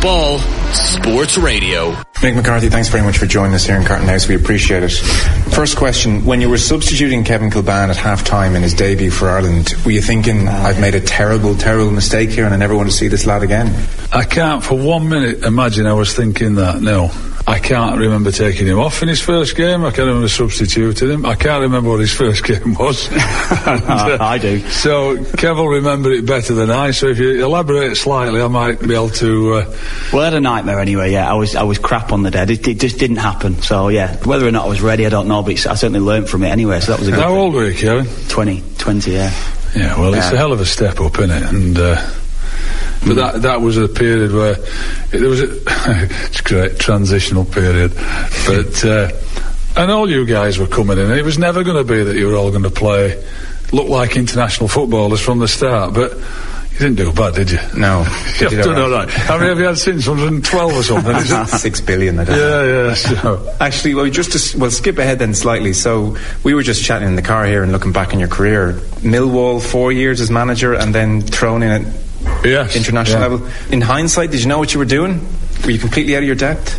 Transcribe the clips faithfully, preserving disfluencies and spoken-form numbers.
Ball Sports Radio. Mick McCarthy, thanks very much for joining us here in Carton House. We appreciate it. First question, when you were substituting Kevin Kilbane at half-time in his debut for Ireland, were you thinking, I've made a terrible, terrible mistake here and I never want to see this lad again? I can't for one minute imagine I was thinking that, no. I can't remember taking him off in his first game. I can't remember substituting him. I can't remember what his first game was. and, uh, I do. So Kev will remember it better than I. So if you elaborate slightly, I might be able to. Uh, well, I had a nightmare anyway. Yeah, I was I was crap on the day. It, it just didn't happen. So yeah, whether or not I was ready, I don't know. But it's, I certainly learnt from it anyway. So that was a good. How thing. old were you, Kevin? Twenty, twenty. Yeah. Yeah. Well, it's yeah. a hell of a step up, isn't it? And. Uh, But that that was a period where it, there was a it's a great transitional period, but uh, and all you guys were coming in. It was never going to be that you were all going to play, look like international footballers from the start. But you didn't do bad, did you? No, you've done all right. How many have you had since? one hundred twelve or something? Is it? Six billion. I don't yeah, know. yeah. So. Actually, well, just to well, skip ahead then slightly. So we were just chatting in the car here and looking back on your career. Millwall, four years as manager, and then thrown in at. Yes, international yeah. level. In hindsight, did you know what you were doing? Were you completely out of your depth?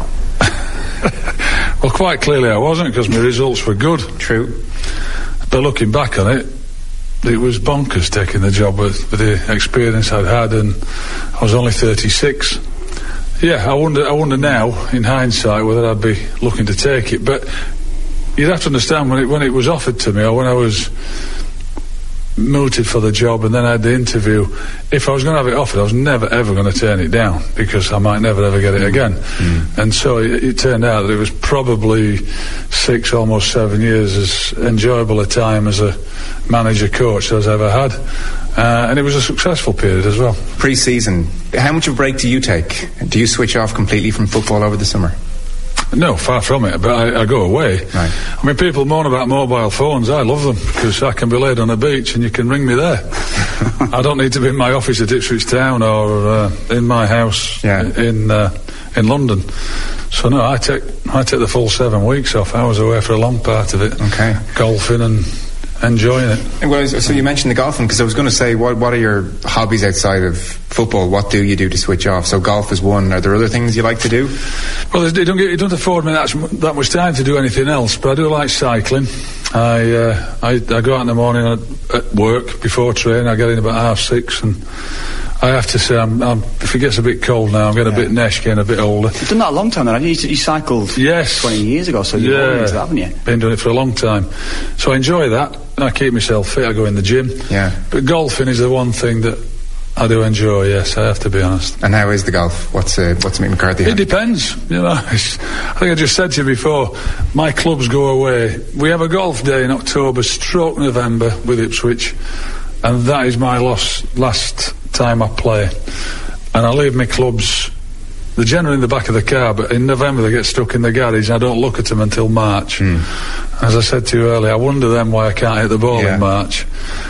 Well, quite clearly I wasn't, because my results were good. True. But looking back on it, it was bonkers taking the job with, with the experience I'd had, and I was only thirty-six. Yeah, I wonder, I wonder now, in hindsight, whether I'd be looking to take it. But you'd have to understand, when it, when it was offered to me, or when I was mooted for the job and then I had the interview, if I was going to have it offered, I was never ever going to turn it down, because I might never ever get it again. Mm. And so it, it turned out that it was probably six, almost seven years as enjoyable a time as a manager coach as I've ever had, uh, and it was a successful period as well. Pre-season, how much of a break do you take? Do you switch off completely from football over the summer? No, far from it, but I, I go away. Right. I mean, people moan about mobile phones. I love them, because I can be laid on a beach and you can ring me there. I don't need to be in my office at Ipswich Town or uh, in my house yeah. in uh, in London. So no, I take I take the full seven weeks off. I was away for a long part of it. Okay. Golfing and enjoying it. Well, so you mentioned the golfing, because I was going to say, what what are your hobbies outside of football? What do you do to switch off? So golf is one. Are there other things you like to do? Well, it don't, get, it don't afford me that, that much time to do anything else, but I do like cycling. I uh, I, I go out in the morning at, at work before training. I get in about half six, and I have to say, I'm, I'm, if it gets a bit cold now, I'm getting yeah. a bit nesh, getting a bit older. You've done that a long time, then, haven't you? You cycled yes. twenty years ago, so you've yeah. always that, haven't you? Been doing it for a long time. So I enjoy that. I keep myself fit. I go in the gym. Yeah. But golfing is the one thing that I do enjoy, yes, I have to be honest. And how is the golf? What's uh, what's Mick McCarthy? It depends, you know. It's, I think I just said to you before, my clubs go away. We have a golf day in October, stroke November with Ipswich, and that is my last, last time I play. And I leave my clubs, they're generally in the back of the car, but in November they get stuck in the garage and I don't look at them until March. Mm. As I said to you earlier, I wonder then why I can't hit the ball yeah. in March.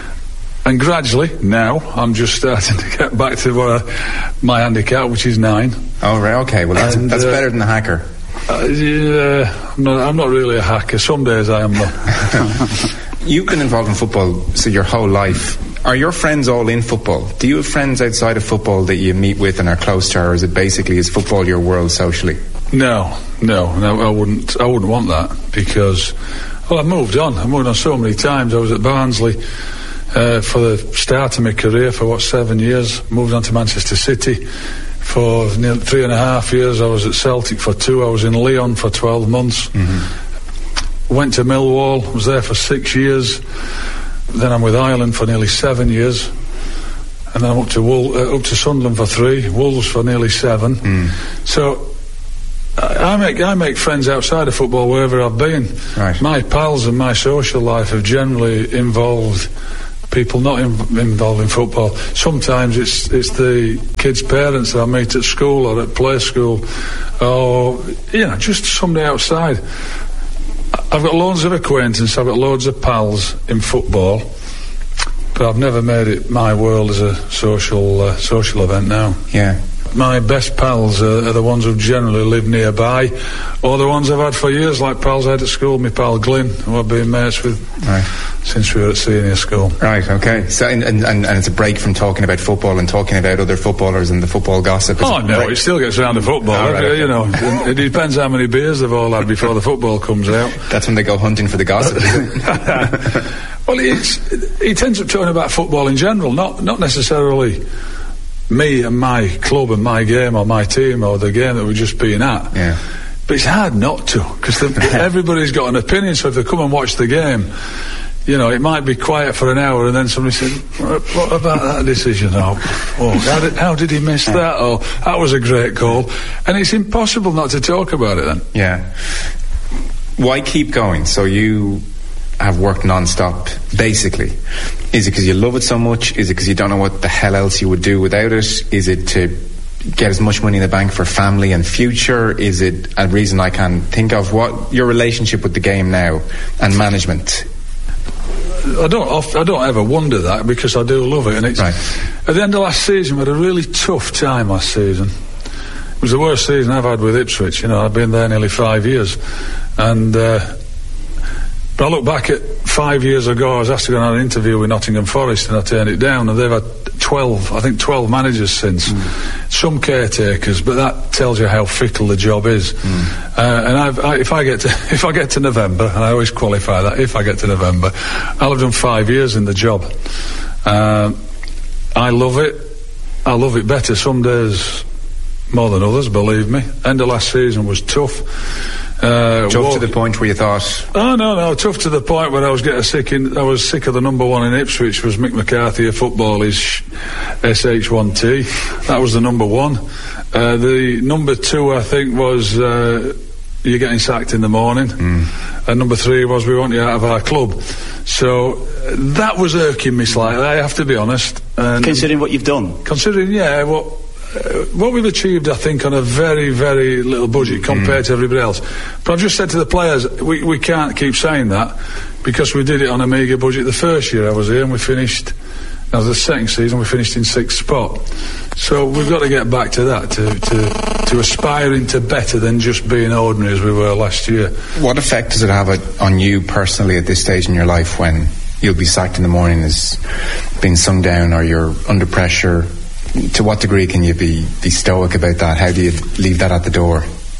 And gradually, now, I'm just starting to get back to uh, my handicap, which is nine. Oh, right, okay. Well, that's, and, that's uh, better than a hacker. Uh, yeah, I'm not, I'm not really a hacker. Some days I am not. You've been involved in football so your whole life. Are your friends all in football? Do you have friends outside of football that you meet with and are close to, or is it basically, is football your world socially? No, no, no, I wouldn't, I wouldn't want that, because, well, I've moved on. I've moved on so many times. I was at Barnsley Uh, for the start of my career for what seven years, moved on to Manchester City for nearly three and a half years. I was at Celtic for two. I was in Lyon for twelve months. Mm-hmm. Went to Millwall, was there for six years. Then I'm with Ireland for nearly seven years, and then I'm up to Wool, uh, up to Sunderland for three, Wolves for nearly seven. Mm. So I, I make I make friends outside of football wherever I've been. Right. My pals and my social life have generally involved people not in, involved in football. Sometimes it's it's the kids' parents that I meet at school or at play school, or you know, just somebody outside. I've got loads of acquaintances, I've got loads of pals in football, but I've never made it my world as a social uh, social event now. Yeah. my best pals are, are the ones who generally live nearby, or the ones I've had for years, like pals I had at school. My pal Glyn, who I've been mates with right. since we were at senior school. Right, okay. So, and, and, and it's a break from talking about football and talking about other footballers and the football gossip. Oh, no, break. It still gets around the football. Oh, right, okay. You know, it, it depends how many beers they've all had before the football comes out. That's when they go hunting for the gossip, isn't it? Well, it's, it ends up talking about football in general, not not necessarily me and my club and my game or my team or the game that we've just been at. Yeah. But it's hard not to, because everybody's got an opinion, so if they come and watch the game, you know, it might be quiet for an hour and then somebody said, what about that decision? Oh, oh how, did, how did he miss that? Oh, that was a great call. And it's impossible not to talk about it then. Yeah. Why keep going? So you have worked non-stop, basically. Is it because you love it so much? Is it because you don't know what the hell else you would do without it? Is it to get as much money in the bank for family and future? Is it a reason I can think of? What your relationship with the game now and management? I don't I don't ever wonder that, because I do love it. And it's, right. At the end of last season, we had a really tough time last season. It was the worst season I've had with Ipswich. You know, I've been there nearly five years. And uh, but I look back at five years ago, I was asked to go on an interview with Nottingham Forest and I turned it down, and they've had twelve, I think twelve managers since. Mm. Some caretakers, but that tells you how fickle the job is. Mm. Uh, and I've, I, if I get to if I get to November, and I always qualify that, if I get to November, I'll have done five years in the job. Uh, I love it. I love it better some days more than others, believe me. End of last season was tough. Uh, tough to the point where you thought, oh no no tough to the point where I was getting sick in, I was sick of the number one in Ipswich was Mick McCarthy of football, is S H one T. That was the number one. Uh, the number two I think was uh, you're getting sacked in the morning. Mm. And number three was we want you out of our club. So uh, that was irking me slightly, I have to be honest. And considering what you've done, considering yeah what Uh, what we've achieved, I think, on a very, very little budget compared mm. to everybody else. But I've just said to the players, we, we can't keep saying that, because we did it on a meagre budget the first year I was here, and we finished, now the second season, we finished in sixth spot. So we've got to get back to that, to, to, to aspiring to better than just being ordinary as we were last year. What effect does it have on you personally at this stage in your life when you'll be sacked in the morning as being sung down, or you're under pressure? To what degree can you be, be stoic about that? How do you leave that at the door?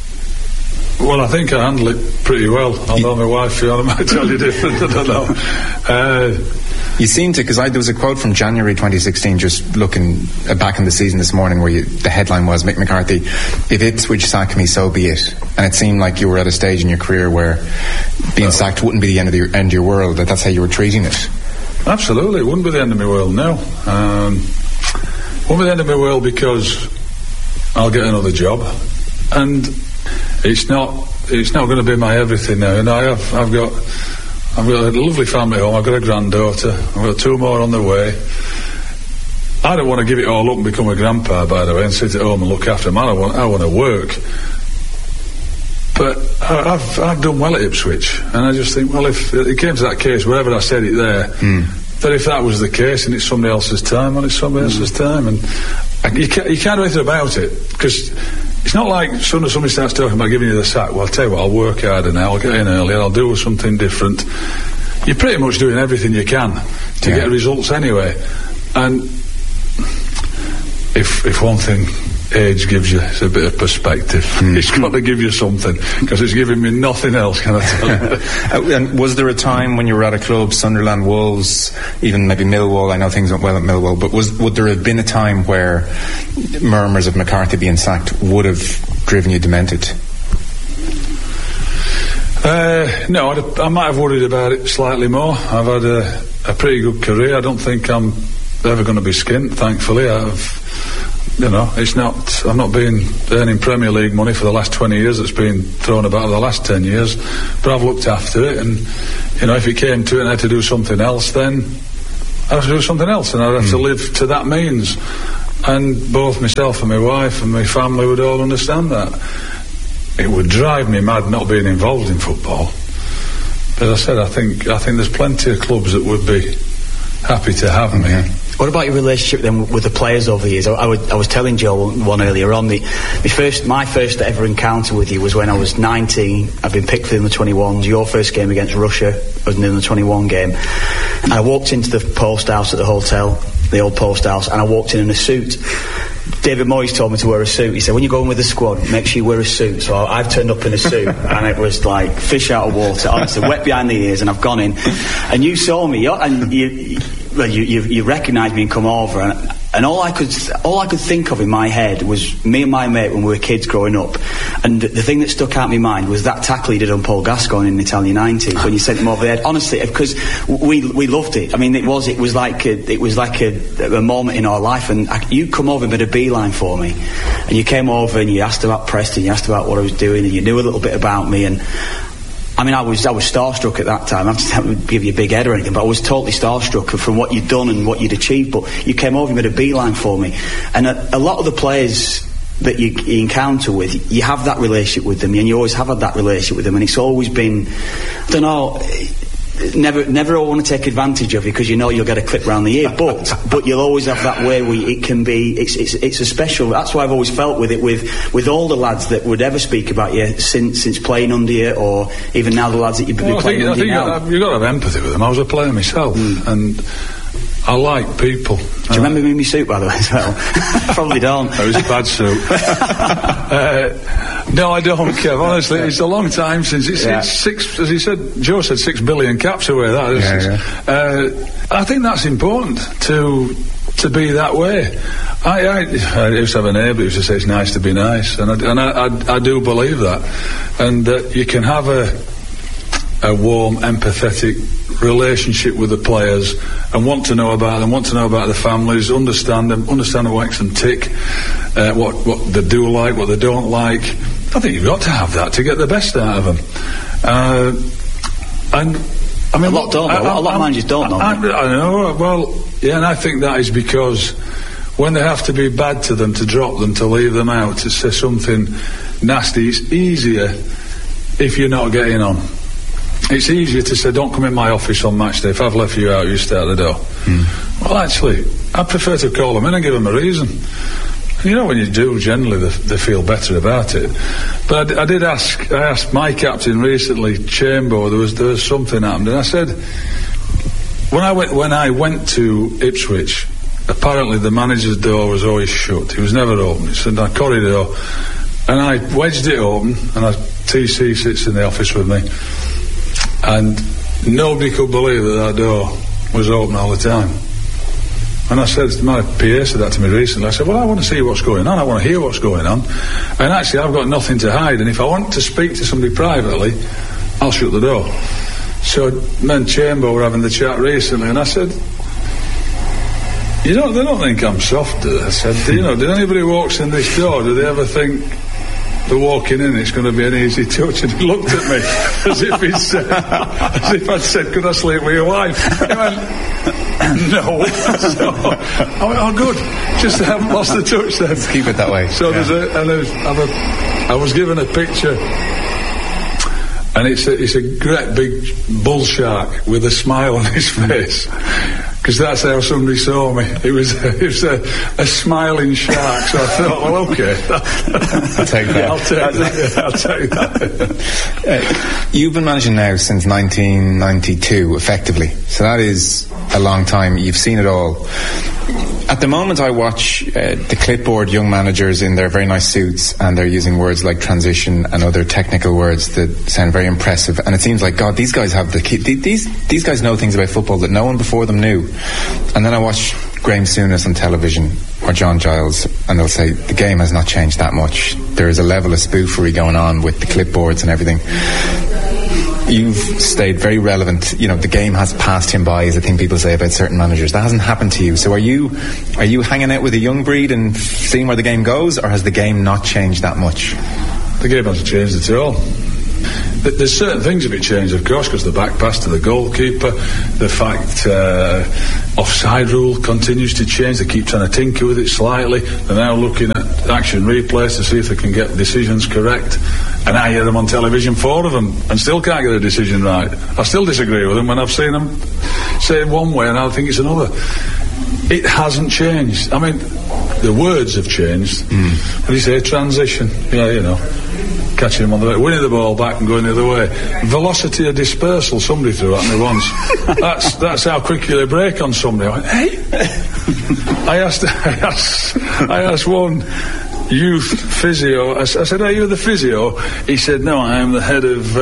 Well, I think I handle it pretty well. Although my wife, Fiona, might tell you different. I don't know. Uh, you seem to, because there was a quote from January twenty sixteen, just looking uh, back in the season this morning, where you, the headline was, Mick McCarthy, if Ipswich sack me, so be it. And it seemed like you were at a stage in your career where being well, sacked wouldn't be the end of, the, end of your world, that that's how you were treating it. Absolutely, it wouldn't be the end of my world, no. Um, won't be the end of my world, because I'll get another job, and it's not it's not going to be my everything now. And I have I've got I've got a lovely family at home. I've got a granddaughter. I've got two more on the way. I don't want to give it all up and become a grandpa, by the way, and sit at home and look after them. I don't want I want to work. But I, I've I've done well at Ipswich, and I just think, well, if it came to that case, wherever I said it there. Mm. That if that was the case and it's somebody else's time, well, it's somebody mm. else's time, and I, you, can't, you can't do anything about it, because it's not like suddenly somebody starts talking about giving you the sack. Well, I'll tell you what, I'll work harder now, I'll get in earlier, I'll do something different. You're pretty much doing everything you can to yeah. get results anyway, and if if one thing age gives you is a bit of perspective, mm. it's got to give you something, because it's giving me nothing else, can I tell you? uh, and was there a time when you were at a club, Sunderland, Wolves, even maybe Millwall, I know things went well at Millwall, but was would there have been a time where murmurs of McCarthy being sacked would have driven you demented? Uh, no, I'd have, I might have worried about it slightly more. I've had a, a pretty good career. I don't think I'm ever going to be skint, thankfully. I've You know, it's not. I've not been earning Premier League money for the last twenty years. It's been thrown about the last ten years, but I've looked after it. And you know, if it came to it and I had to do something else, then I'd have to do something else, and I'd have mm. to live to that means. And both myself and my wife and my family would all understand that. It would drive me mad not being involved in football. But as I said, I think I think there's plenty of clubs that would be happy to have me. Mm-hmm. What about your relationship then with the players over the years? I, I, would, I was telling Joe one earlier on. The, the first, my first ever encounter with you was when I was nineteen. I've been picked for the under twenty-ones. Your first game against Russia was in the under twenty-one game. And I walked into the post house at the hotel, the old post house, and I walked in in a suit. David Moyes told me to wear a suit. He said, when you go in with the squad, make sure you wear a suit. So I, I've turned up in a suit, and it was like fish out of water, honestly, wet behind the ears, and I've gone in. And you saw me, and you, well, you, you, you recognised me and come over, and, and all I could, all I could think of in my head was me and my mate when we were kids growing up. And the thing that stuck out in my mind was that tackle he did on Paul Gascoigne in the Italian nineties when you sent him over the head. Honestly, because we we loved it. I mean, it was it was like a, it was like a, a moment in our life. And I, you come over and made a beeline for me, and you came over and you asked about Preston, you asked about what I was doing, and you knew a little bit about me. And I mean, I was I was starstruck at that time. I don't give you a big head or anything, but I was totally starstruck from what you'd done and what you'd achieved. But you came over and made a beeline for me. And a, a lot of the players that you, you encounter with, you have that relationship with them, and you always have had that relationship with them, and it's always been, I don't know, never never want to take advantage of you because you know you'll get a clip round the ear, but but you'll always have that way where it can be, it's it's it's a special, that's why I've always felt with it, with with all the lads that would ever speak about you since since playing under you, or even now the lads that you've been well, playing I think, under I think now. You've got to have empathy with them. I was a player myself, mm. and I like people. Do you uh, remember me in my suit, by the way, as well? Probably don't. It was a bad suit. uh, no, I don't, Kev. Honestly, it's a long time since. It's, yeah. it's six, as he said, Joe said, six billion caps away. That is. Yeah, yeah. Uh, I think that's important to to be that way. I, I, I used to have a neighbour who used to say it's nice to be nice, and I, and I, I, I do believe that. And uh, you can have a a warm, empathetic relationship with the players and want to know about them, want to know about the families, understand them, understand what makes them tick, uh, what what they do like, what they don't like. I think you've got to have that to get the best out of them. Uh, and I mean, a lot don't. I, I, a lot of managers don't. I, I, I know. Well, yeah, and I think that is because when they have to be bad to them, to drop them, to leave them out, to say something nasty, it's easier if you're not getting on. It's easier to say, don't come in my office on match day. If I've left you out, you stay at the door. Mm. Well, actually, I prefer to call them in and give them a reason. And you know, when you do, generally they, they feel better about it. But I, I did ask, I asked my captain recently, Chamber, there was there was something happened, and I said, when I went when I went to Ipswich, apparently the manager's door was always shut. It was never open. It's in a corridor, and I wedged it open, and I, T C sits in the office with me. And nobody could believe that that door was open all the time. And I said, my P A said that to me recently. I said, well, I want to see what's going on. I want to hear what's going on. And actually, I've got nothing to hide. And if I want to speak to somebody privately, I'll shut the door. So me and Chamber were having the chat recently, and I said, you don't, they don't think I'm soft, do they? I said, you know, did anybody who walks in this door, do they ever think they're walking in, it's going to be an easy touch? And he looked at me as if he'd said, as if I'd said, could I sleep with your wife? He went, no. So I went, oh, good. Just I haven't lost the touch then. Let's keep it that way. So yeah. there's a, and there's, I'm a, I was given a picture, and it's a, it's a great big bull shark with a smile on his face. Because that's how somebody saw me. It was a, it was a, a smiling shark. So I thought, well, okay, I'll take that. I'll take that. Yeah, I'll take that. uh, you've been managing now since nineteen ninety-two, effectively. So that is a long time. You've seen it all. At the moment, I watch uh, the clipboard young managers in their very nice suits, and they're using words like transition and other technical words that sound very impressive. And it seems like, God, these guys have the key. These these guys know things about football that no one before them knew. And then I watch Graham Souness on television or John Giles, and they'll say the game has not changed that much. There is a level of spoofery going on with the clipboards and everything. You've stayed very relevant. You know, the game has passed him by, is a thing people say about certain managers. That hasn't happened to you. So are you are you hanging out with a young breed and seeing where the game goes, or has the game not changed that much? The game hasn't changed at all. There's certain things have been changed, of course, because the back pass to the goalkeeper, the fact uh, offside rule continues to change. They keep trying to tinker with it slightly. They're now looking at action replays to see if they can get decisions correct. And I hear them on television, four of them, and still can't get a decision right. I still disagree with them when I've seen them say it one way and I think it's another. It hasn't changed. I mean, the words have changed. Mm. What do you say? Transition. Yeah, you know. Catching them on the way, winning the ball back and going the other way. Velocity of dispersal, somebody threw at me once. that's that's how quickly they break on somebody. I went, hey? I asked, I asked, I asked one youth physio, I, I said, are you the physio? He said, no, I am the head of,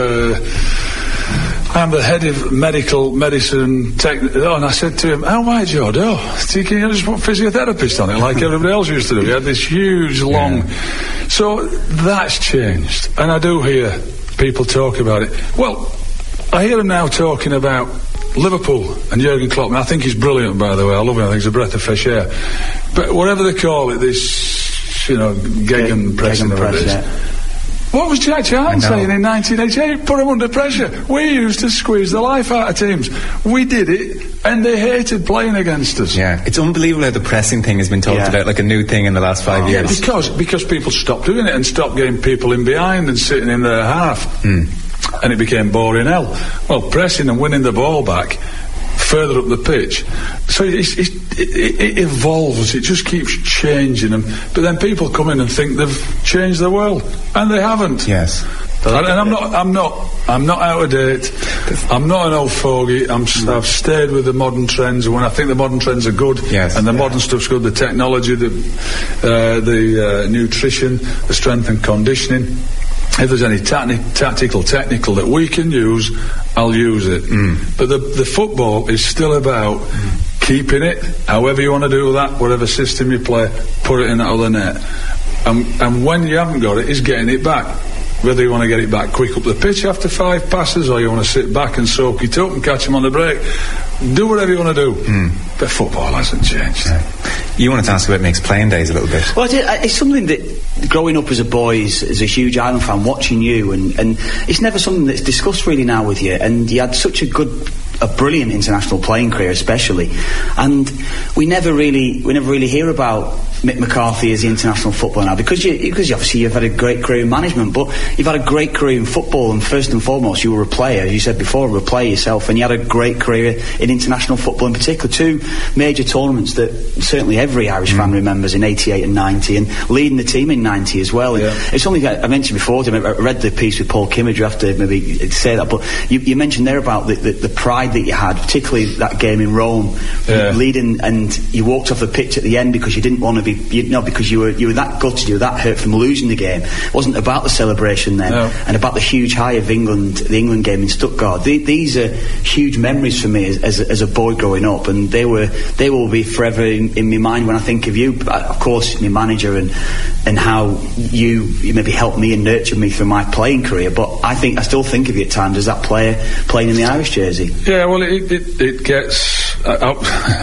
uh, I'm the head of medical medicine tech. Oh, and I said to him, how wide is your door? So you can just put physiotherapist on it like everybody else used to do. He had this huge, long... Yeah. So that's changed. And I do hear people talk about it. Well, I hear them now talking about Liverpool and Jurgen Klopp. And I think he's brilliant, by the way. I love him. I think he's a breath of fresh air. But whatever they call it, this, you know, gegenpressing or whatever it is. What was Jack Charlton saying in nineteen eighty-eight? Put them under pressure. We used to squeeze the life out of teams. We did it, and they hated playing against us. Yeah, it's unbelievable how the pressing thing has been talked yeah. about like a new thing in the last five oh, years. Yeah, because because people stopped doing it and stopped getting people in behind and sitting in their half, mm. and it became boring hell. Well, pressing and winning the ball back further up the pitch. So it's, it's, it, it evolves, it just keeps changing them. But then people come in and think they've changed the world, and they haven't. Yes. And, and I'm not, I'm not, I'm not out of date. I'm not an old fogey. I'm, mm. I've stayed with the modern trends, and when I think the modern trends are good, yes. and the yeah. modern stuff's good, the technology, the, uh, the uh, nutrition, the strength and conditioning. If there's any tacti- tactical, technical that we can use, I'll use it. Mm. But the the football is still about mm. keeping it, however you want to do that, whatever system you play, put it in that other net. And, and when you haven't got it, is getting it back. Whether you want to get it back quick up the pitch after five passes, or you want to sit back and soak it up and catch them on the break, do whatever you want to do. Mm. But football hasn't changed. Yeah. You wanted to ask about Mick's playing days a little bit. Well, it's something that growing up as a boy, as, as a huge Ireland fan, watching you, and, and it's never something that's discussed really now with you. And you had such a good, a brilliant international playing career, especially, and we never really, we never really hear about Mick McCarthy as the international footballer now, because you, because you obviously you've had a great career in management, but you've had a great career in football, and first and foremost, you were a player, as you said before, you were a player yourself, and you had a great career in international football in particular. Two major tournaments that certainly every Irish mm. fan remembers in eighty-eight and ninety, and leading the team in ninety as well. And yeah. It's something I mentioned before, I read the piece with Paul Kimmage, you have to maybe say that, but you, you mentioned there about the, the, the pride that you had, particularly that game in Rome, yeah. leading, and you walked off the pitch at the end because you didn't want to be, you know, because you were you were that gutted, you were that hurt from losing the game. It wasn't about the celebration then, no. and about the huge high of England, the England game in Stuttgart. The, these are huge memories for me as, as, as a boy growing up, and they were they will be forever in, in my mind when I think of you. Of course, my manager, and and how you, you maybe helped me and nurtured me through my playing career. But I think I still think of you at times as that player playing in the Irish jersey. Yeah, well, it it, it gets uh,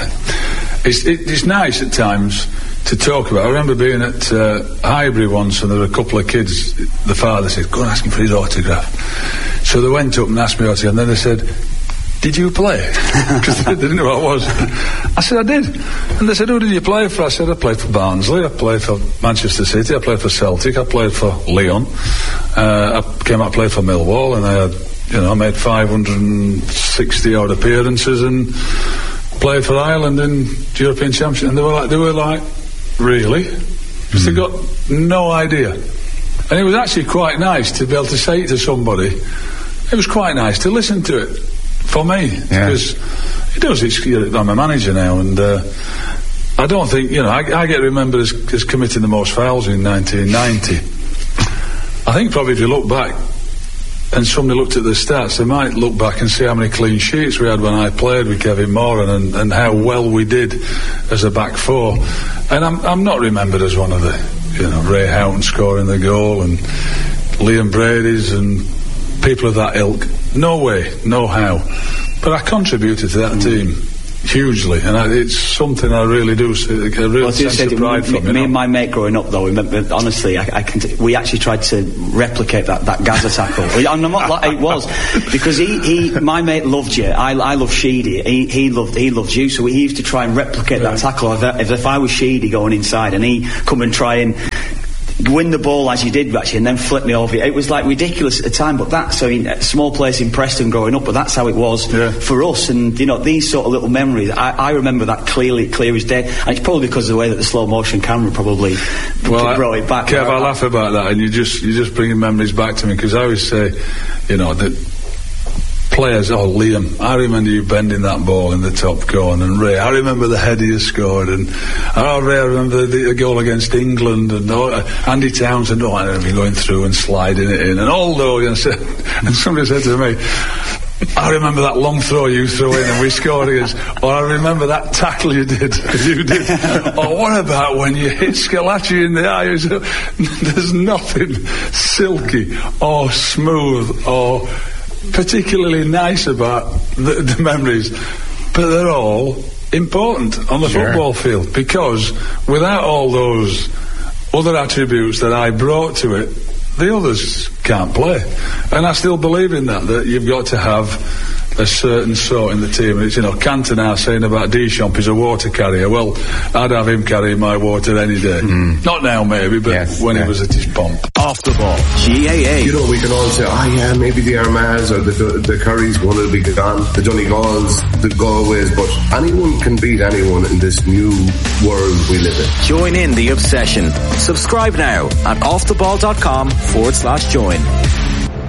it's it, it's nice at times to talk about. I remember being at uh, Highbury once, and there were a couple of kids. The father said, "Go and ask him for his autograph." So they went up and asked me autograph, and then they said, "Did you play?" Because they didn't know what I was. I said, "I did." And they said, "Who did you play for?" I said, "I played for Barnsley, I played for Manchester City, I played for Celtic, I played for Lyon, uh, I came out and played for Millwall, and I had, you know, I made five hundred sixty odd appearances and played for Ireland in the European Championship." And they were like, they were like, "Really?" Because mm. they got no idea. And it was actually quite nice to be able to say it to somebody. It was quite nice to listen to it. For me, yeah. Because it does. It's, I'm a manager now, and uh, I don't think, you know, I, I get remembered as, as committing the most fouls in nineteen ninety. I think probably if you look back and somebody looked at the stats, they might look back and see how many clean sheets we had when I played with Kevin Moran, and, and how well we did as a back four. And I'm, I'm not remembered as one of the, you know, Ray Houghton scoring the goal and Liam Brady's and people of that ilk. No way, no how. But I contributed to that mm. team hugely, and I, it's something I really do, a real well, sense of pride from. Me, me and my mate growing up, though, remember, honestly, I, I can t- we actually tried to replicate that, that Gaza tackle. I'm not like it was, because he, he, my mate loved you. I, I love Sheedy. He, he loved, he loved you. So he used to try and replicate yeah. that tackle. If, if I was Sheedy going inside, and he come and try and win the ball as you did actually, and then flip me over. It was like ridiculous at the time, but that's, I mean, a small place in Preston growing up, but that's how it was yeah. for us. And you know, these sort of little memories, I, I remember that clearly, clear as day. And it's probably because of the way that the slow motion camera probably well, brought it back. Kev, I, I laugh about that, and you just you just bringing memories back to me, because I always say, you know, that players, oh Liam, I remember you bending that ball in the top corner, and Ray, I remember the header you scored, and oh Ray, I remember the, the goal against England, and oh, Andy Townsend, oh I remember going through and sliding it in, and although, you know, and somebody said to me, I remember that long throw you threw in and we scored against, or I remember that tackle you did, you did. Or what about when you hit Scalacci in the eye? There's nothing silky or smooth or particularly nice about the, the memories, but they're all important on the sure. football field, because without all those other attributes that I brought to it, the others can't play. And I still believe in that, that you've got to have a certain sort in the team. It's, you know, Cantona saying about Deschamps is a water carrier. Well, I'd have him carrying my water any day. Mm. Not now, maybe, but yes, when yeah. he was at his pomp. Off the ball, G A A. You know, we can all say, oh yeah, maybe the Armads or the the Currys one will be gone, the Donegals, the Galways, but anyone can beat anyone in this new world we live in. Join in the obsession. Subscribe now at offtheball.com forward slash join.